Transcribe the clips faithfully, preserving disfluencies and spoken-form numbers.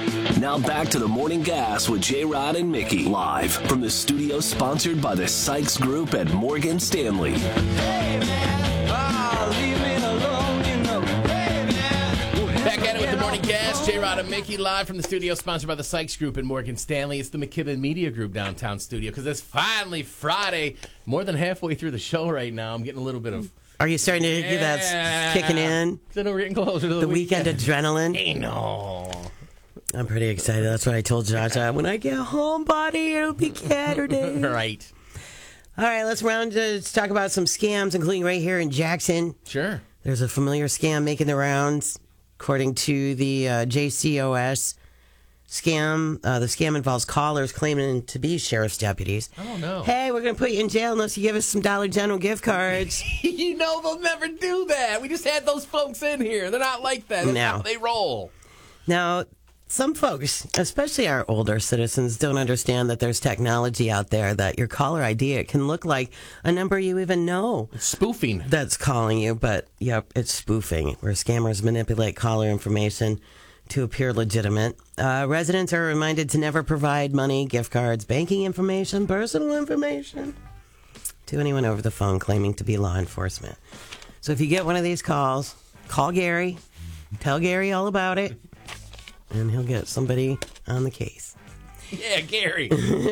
Now back to the Morning Gas with J-Rod and Mickey, live from the studio sponsored by the Sykes Group at Morgan Stanley. Hey, man. Oh, leave me alone, you know. Hey, man. Back at it with the Morning Gas, J-Rod and Mickey, live from the studio sponsored by the Sykes Group at Morgan Stanley. It's the McKibben Media Group downtown studio because it's finally Friday. More than halfway through the show right now. I'm getting a little bit of... Are you starting to get Yeah. that's kicking in? I know we're getting closer to the, The weekend adrenaline? I know. I'm pretty excited. That's what I told Josh. Uh, when I get home, buddy, it'll be Saturday. Right. All right, let's round to let's talk about some scams, including right here in Jackson. Sure. There's a familiar scam making the rounds, according to the uh, J C O S scam. Uh, the scam involves callers claiming to be sheriff's deputies. Oh, no. Hey, we're going to put you in jail unless you give us some Dollar General gift cards. You know they'll never do that. We just had those folks in here. They're not like that. That's No. how they roll. Now, some folks, especially our older citizens, don't understand that there's technology out there that your caller I D, it can look like a number you even know It's spoofing. that's calling you, but yep, it's spoofing, where scammers manipulate caller information to appear legitimate. Uh, residents are reminded to never provide money, gift cards, banking information, personal information to anyone over the phone claiming to be law enforcement. So if you get one of these calls, call Gary, tell Gary all about it, and he'll get somebody on the case. Yeah, Gary.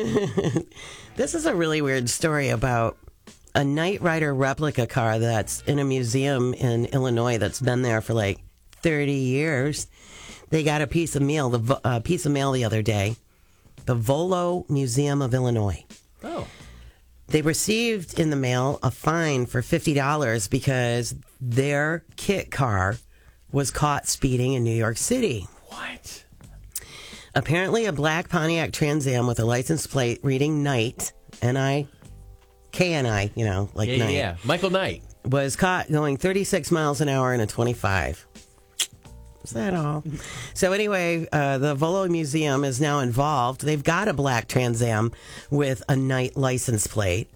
This is a really weird story about a Knight Rider replica car that's in a museum in Illinois that's been there for like thirty years. They got a piece of mail, the vo- uh, piece of mail the other day. The Volo Museum of Illinois. Oh. They received in the mail a fine for fifty dollars because their kit car was caught speeding in New York City. What? Apparently, a black Pontiac Trans Am with a license plate reading Knight, N I K N I, you know, like Yeah, Knight, yeah. Michael Knight. was caught going thirty-six miles an hour in a twenty-five. Is that all? So anyway, uh, the Volo Museum is now involved. They've got a black Trans Am with a Knight license plate,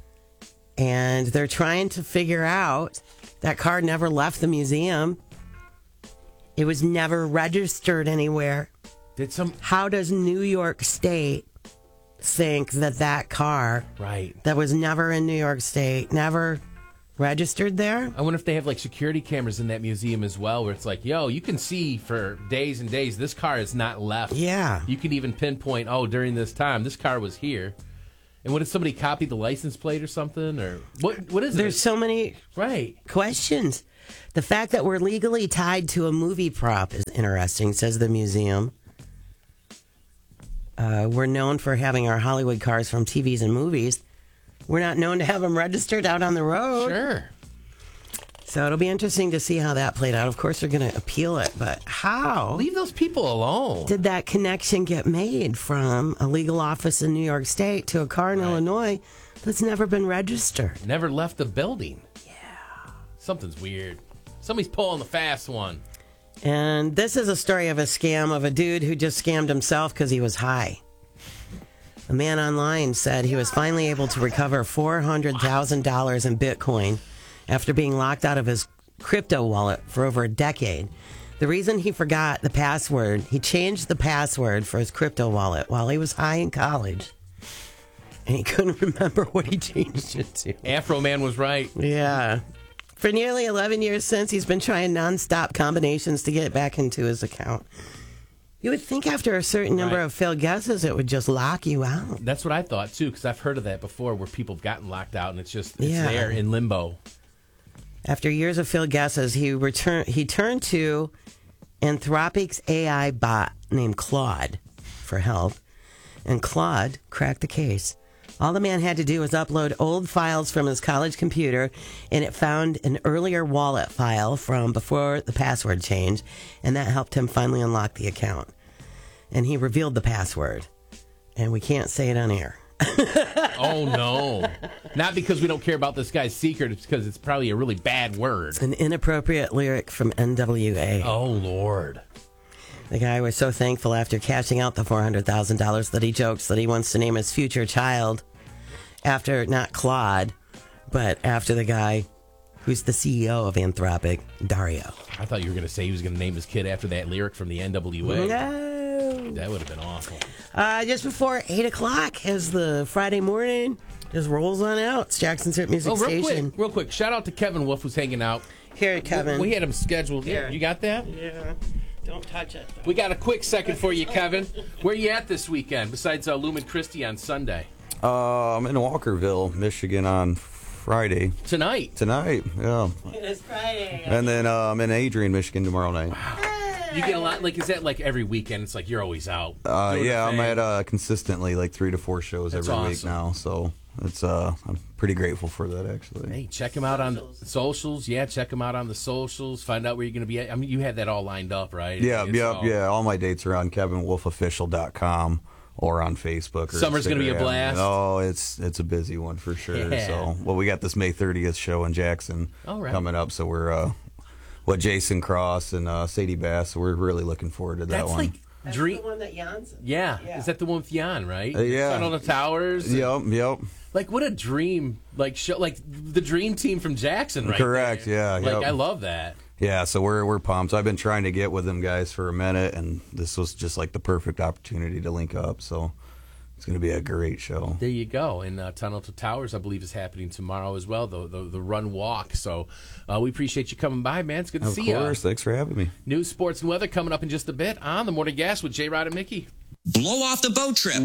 and they're trying to figure out that car never left the museum. It was never registered anywhere. Did some... How does New York State think that that car Right. that was never in New York State, never registered there? I wonder if they have like security cameras in that museum as well, where it's like, yo, you can see for days and days this car is not left. Yeah. You can even pinpoint, oh, during this time this car was here. And what, did somebody copy the license plate or something, or what? What is There's it? so many Right. questions. The fact that we're legally tied to a movie prop is interesting, says the museum. Uh, we're known for having our Hollywood cars from T Vs and movies. We're not known to have them registered out on the road. Sure. So it'll be interesting to see how that played out. Of course, they're going to appeal it, but how Leave those people alone. did that connection get made from a legal office in New York State to a car in Right. Illinois that's never been registered? Never left the building. Yeah. Something's weird. Somebody's pulling the fast one. And this is a story of a scam of a dude who just scammed himself because he was high. A man online said he was finally able to recover four hundred thousand dollars in Bitcoin after being locked out of his crypto wallet for over a decade. The reason he forgot the password, he changed the password for his crypto wallet while he was high in college. And he couldn't remember what he changed it to. Afro Man was right. Yeah. For nearly eleven years since, he's been trying nonstop combinations to get back into his account. You would think after a certain number Right. of failed guesses, it would just lock you out. That's what I thought, too, because I've heard of that before where people have gotten locked out and it's just it's Yeah. there in limbo. After years of failed guesses, he returned. He turned to Anthropic's A I bot named Claude for help, and Claude cracked the case. All the man had to do was upload old files from his college computer, and it found an earlier wallet file from before the password change, and that helped him finally unlock the account. And he revealed the password, and we can't say it on air. Oh, no. Not because we don't care about this guy's secret. It's because it's probably a really bad word. An inappropriate lyric from N W A. Oh, Lord. The guy was so thankful after cashing out the four hundred thousand dollars that he jokes that he wants to name his future child after, not Claude, but after the guy who's the C E O of Anthropic, Dario. I thought you were going to say he was going to name his kid after that lyric from the N W A. No. No. That would have been awful. Uh, just before eight o'clock, as the Friday morning just rolls on out, it's Jackson's Hit Music Oh, real Station. quick, real quick. Shout out to Kevin Wolf, who's hanging out. Here, Kevin. We, we had him scheduled. Here. Yeah, you got that? Yeah. Don't touch it. We got a quick second for you, Kevin. Where you at this weekend, besides uh, Lumen Christie on Sunday? Uh, I'm in Walkerville, Michigan on Friday. Tonight. Tonight, yeah. It's Friday. And then uh, I'm in Adrian, Michigan tomorrow night. You get a lot, like, is that like every weekend? It's like you're always out. Uh, doing yeah, a I'm thing. at uh, consistently like three to four shows That's every awesome. week now. So it's uh, I'm pretty grateful for that, actually. Hey, check him out on the socials. Yeah, check him out on the socials. Find out where you're going to be at. I mean, you had that all lined up, right? Yeah, It's yeah, all- yeah. All my dates are on kevin wolf official dot com or on Facebook. Or Summer's gonna be a Instagram. blast. Oh, it's it's a busy one for sure. Yeah. So, well, we got this May thirtieth show in Jackson All right. coming up. So we're uh, what Jason Cross and uh, Sadie Bass. So we're really looking forward to that That's one. like That's dream. the one that Jan's. Yeah. Yeah. Is that the one with Jan, right? Uh, yeah. Sun on the Towers. Yep, yep. Like, what a dream. Like, show, like the dream team from Jackson, right? Correct, there. yeah, Like, yep. I love that. Yeah, so we're we're pumped. I've been trying to get with them guys for a minute, and this was just like the perfect opportunity to link up. So it's going to be a great show. There you go. And uh, Tunnel to Towers, I believe, is happening tomorrow as well, the, the, the run walk. So uh, we appreciate you coming by, man. It's good to Of see you. course, thanks for having me. News, sports, and weather coming up in just a bit on The Morning Gas with J. Rod and Mickey. Blow off the boat trip.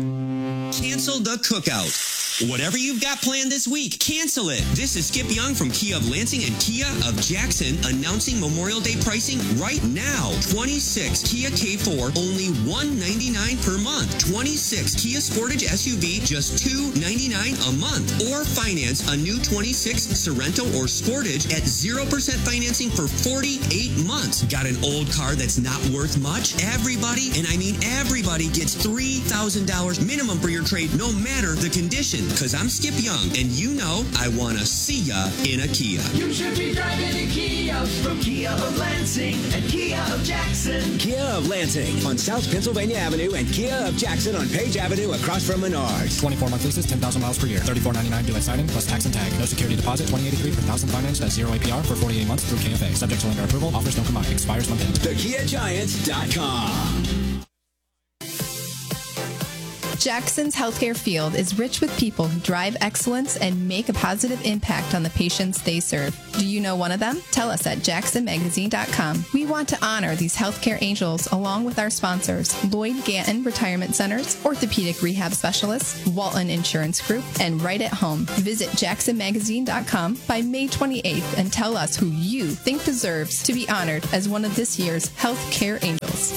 Cancel the cookout. Whatever you've got planned this week, cancel it. This is Skip Young from Kia of Lansing and Kia of Jackson announcing Memorial Day pricing right now. twenty-six Kia K four, only one ninety-nine per month. twenty-six Kia Sportage S U V, just two ninety-nine a month. Or finance a new twenty-six Sorento or Sportage at zero percent financing for forty-eight months. Got an old car that's not worth much? Everybody, and I mean everybody, gets three thousand dollars minimum for your trade, no matter the condition. Because I'm Skip Young, and you know I want to see ya in a Kia. You should be driving a Kia from Kia of Lansing and Kia of Jackson. Kia of Lansing on South Pennsylvania Avenue and Kia of Jackson on Page Avenue across from Menards. twenty-four month leases, ten thousand miles per year. thirty-four ninety-nine due at signing plus tax and tag. No security deposit. twenty eighty-three per thousand financed at zero A P R for forty-eight months through K F A. Subject to lender approval. Offers don't combine. Expires month end. The Kia Giants dot com. Jackson's healthcare field is rich with people who drive excellence and make a positive impact on the patients they serve. Do you know one of them? Tell us at jackson magazine dot com. We want to honor these healthcare angels along with our sponsors, Lloyd Ganton Retirement Centers, Orthopedic Rehab Specialists, Walton Insurance Group, and Right at Home. Visit jackson magazine dot com by May twenty-eighth and tell us who you think deserves to be honored as one of this year's healthcare angels.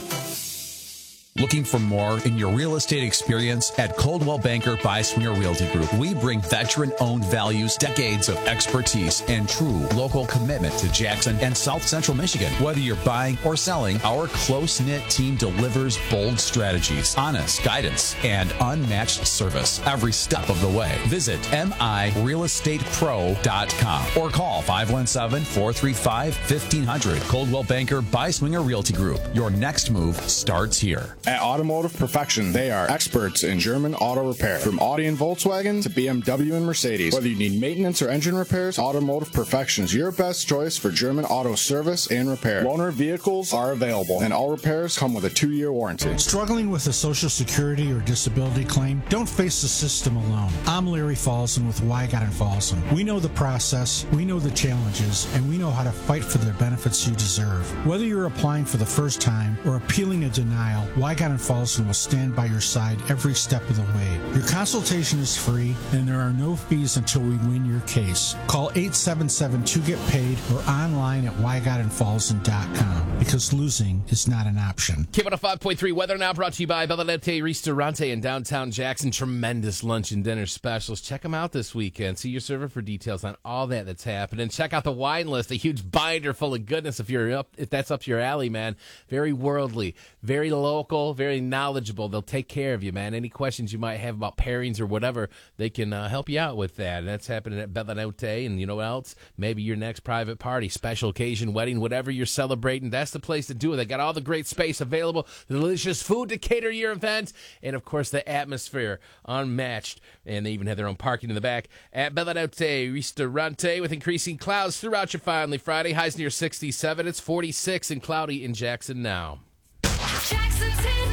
Looking for more in your real estate experience? At Coldwell Banker by Swinger Realty Group, we bring veteran-owned values, decades of expertise, and true local commitment to Jackson and South Central Michigan. Whether you're buying or selling, our close-knit team delivers bold strategies, honest guidance, and unmatched service every step of the way. Visit M I real estate pro dot com or call five one seven, four three five, fifteen hundred. Coldwell Banker by Swinger Realty Group. Your next move starts here. At Automotive Perfection, they are experts in German auto repair. From Audi and Volkswagen to B M W and Mercedes. Whether you need maintenance or engine repairs, Automotive Perfection is your best choice for German auto service and repair. Loaner vehicles are available, and all repairs come with a two-year warranty. Struggling with a Social Security or disability claim? Don't face the system alone. I'm Larry Falson with Wygott and Falson. We know the process, we know the challenges, and we know how to fight for the benefits you deserve. Whether you're applying for the first time or appealing a denial, Wygott and Falson will stand by your side every step of the way. Your consultation is free, and there are no fees until we win your case. Call eight seven seven two get paid or online at wygott and falson dot com because losing is not an option. K one oh five point three weather now brought to you by Belladette Ristorante in downtown Jackson. Tremendous lunch and dinner specials. Check them out this weekend. See your server for details on all that that's happening. Check out the wine list, a huge binder full of goodness if you're up, if that's up your alley, man. Very worldly, very local, very knowledgeable. They'll take care of you, man. Any questions you might have about pairings or whatever, they can uh, help you out with that. And that's happening at Belladette. And you know what else? Maybe your next private party, special occasion, wedding, whatever you're celebrating, that's the place to do it. They got all the great space available, the delicious food to cater your event, and of course the atmosphere unmatched. And they even have their own parking in the back at Belladette Ristorante with increasing clouds throughout your finally Friday. Highs near sixty-seven. It's forty-six and cloudy in Jackson now. Jackson's Hit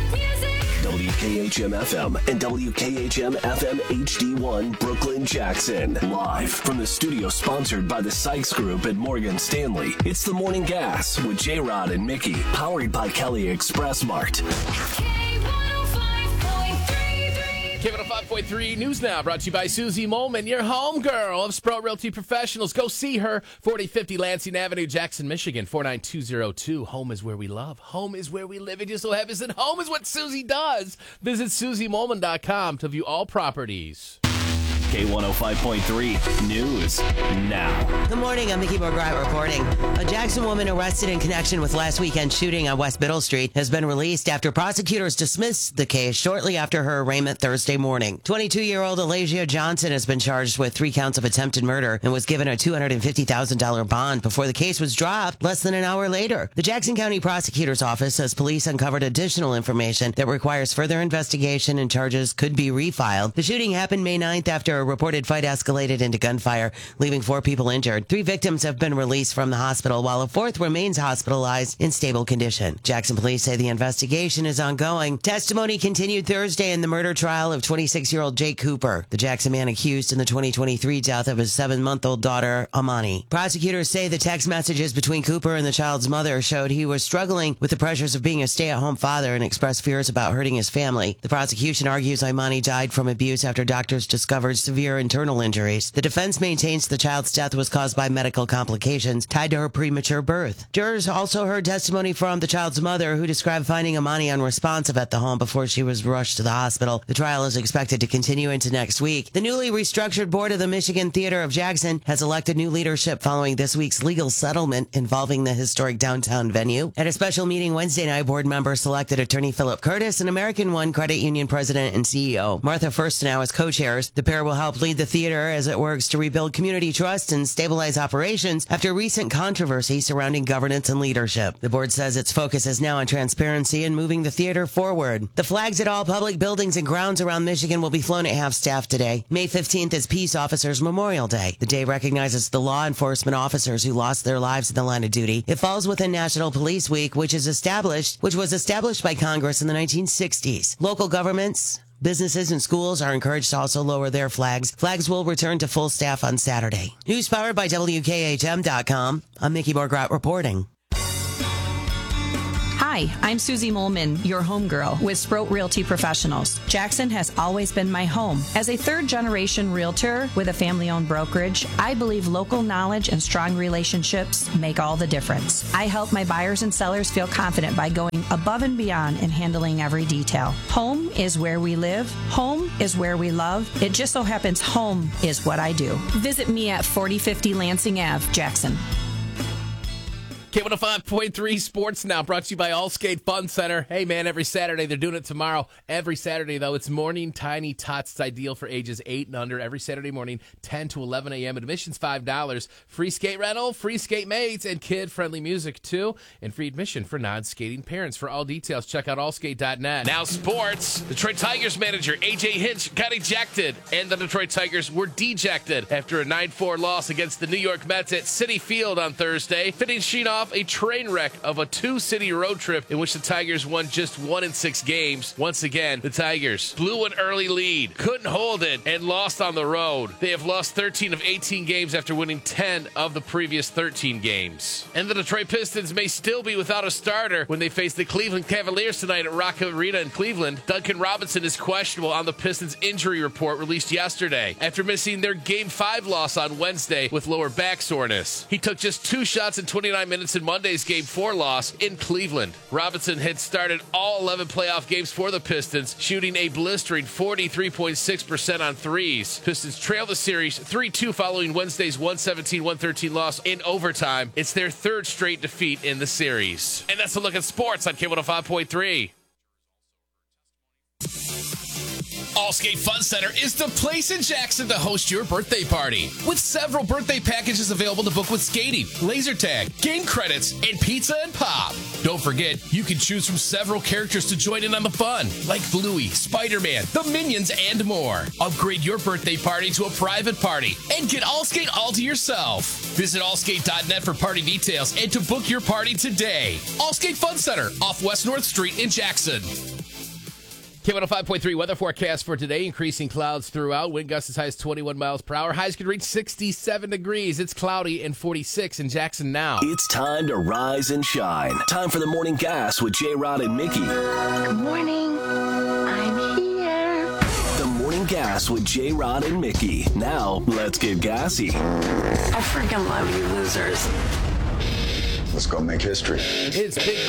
K H M F M and W K H M F M H D one Brooklyn Jackson. Live from the studio sponsored by the Sykes Group at Morgan Stanley. It's the Morning Gas with J-Rod and Mickey, powered by Kelly Express Mart. K one oh five point three News Now, brought to you by Susie Molman, your homegirl of Sprout Realty Professionals. Go see her, forty fifty Lansing Avenue, Jackson, Michigan, four nine two zero two. Home is where we love. Home is where we live. It just so happens that home is what Susie does. Visit Susie Molman dot com to view all properties. K one oh five point three News Now. Good morning, I'm Mickey Borgrat reporting. A Jackson woman arrested in connection with last weekend's shooting on West Middle Street has been released after prosecutors dismissed the case shortly after her arraignment Thursday morning. twenty-two-year-old Alasia Johnson has been charged with three counts of attempted murder and was given a two hundred fifty thousand dollars bond before the case was dropped less than an hour later. The Jackson County Prosecutor's Office says police uncovered additional information that requires further investigation and charges could be refiled. The shooting happened May ninth after a reported fight escalated into gunfire, leaving four people injured. Three victims have been released from the hospital, while a fourth remains hospitalized in stable condition. Jackson police say the investigation is ongoing. Testimony continued Thursday in the murder trial of twenty-six-year-old Jake Cooper, the Jackson man accused in the twenty twenty-three death of his seven-month-old daughter, Amani. Prosecutors say the text messages between Cooper and the child's mother showed he was struggling with the pressures of being a stay-at-home father and expressed fears about hurting his family. The prosecution argues Amani died from abuse after doctors discovered severe internal injuries. The defense maintains the child's death was caused by medical complications tied to her premature birth. Jurors also heard testimony from the child's mother, who described finding Amani unresponsive at the home before she was rushed to the hospital. The trial is expected to continue into next week. The newly restructured board of the Michigan Theater of Jackson has elected new leadership following this week's legal settlement involving the historic downtown venue. At a special meeting Wednesday night, board members selected attorney Philip Curtis and American One Credit Union president and C E O Martha Firstenow as co-chairs. The pair will help lead the theater as it works to rebuild community trust and stabilize operations after recent controversy surrounding governance and leadership. The board says its focus is now on transparency and moving the theater forward. The flags at all public buildings and grounds around Michigan will be flown at half-staff today. May fifteenth is Peace Officers Memorial Day. The day recognizes the law enforcement officers who lost their lives in the line of duty. It falls within National Police Week, which is established, which was established by Congress in the nineteen sixties. Local governments, businesses and schools are encouraged to also lower their flags. Flags will return to full staff on Saturday. News powered by W K H M dot com. I'm Mickey Borgrat reporting. Hi, I'm Susie Molman, your homegirl with Sprout Realty Professionals. Jackson has always been my home. As a third-generation realtor with a family-owned brokerage, I believe local knowledge and strong relationships make all the difference. I help my buyers and sellers feel confident by going above and beyond and handling every detail. Home is where we live. Home is where we love. It just so happens home is what I do. Visit me at forty fifty Lansing Avenue, Jackson. K one oh five point three Sports Now, brought to you by Allskate Fun Center. Hey, man, every Saturday, they're doing it tomorrow. Every Saturday, though, it's Morning Tiny Tots. It's ideal for ages eight and under. Every Saturday morning, ten to eleven a.m. Admission's five dollars. Free skate rental, free skate mates, and kid-friendly music, too. And free admission for non-skating parents. For all details, check out allskate dot net. Now, sports. Detroit Tigers manager A J Hinch got ejected, and the Detroit Tigers were dejected after a nine four loss against the New York Mets at Citi Field on Thursday, finishing off a train wreck of a two-city road trip in which the Tigers won just one in six games. Once again, the Tigers blew an early lead, couldn't hold it, and lost on the road. They have lost thirteen of eighteen games after winning ten of the previous thirteen games. And the Detroit Pistons may still be without a starter when they face the Cleveland Cavaliers tonight at Rock Arena in Cleveland. Duncan Robinson is questionable on the Pistons injury report released yesterday after missing their Game five loss on Wednesday with lower back soreness. He took just two shots in twenty-nine minutes in Monday's Game four loss in Cleveland. Robinson had started all eleven playoff games for the Pistons, shooting a blistering forty-three point six percent on threes. Pistons trail the series three two following Wednesday's one seventeen one thirteen loss in overtime. It's their third straight defeat in the series. And that's a look at sports on K one oh five point three. Allskate Fun Center is the place in Jackson to host your birthday party. With several birthday packages available to book with skating, laser tag, game credits, and pizza and pop. Don't forget, you can choose from several characters to join in on the fun, like Bluey, Spider-Man, the Minions, and more. Upgrade your birthday party to a private party and get Allskate all to yourself. Visit allskate dot net for party details and to book your party today. Allskate Fun Center, off West North Street in Jackson. K one oh five point three weather forecast for today. Increasing clouds throughout. Wind gusts as high as twenty-one miles per hour. Highs could reach sixty-seven degrees. It's cloudy and forty-six in Jackson now. It's time to rise and shine. Time for the Morning Gas with J-Rod and Mickey. Good morning. I'm here. The Morning Gas with J-Rod and Mickey. Now, let's get gassy. I freaking love you losers. Let's go make history. It's Big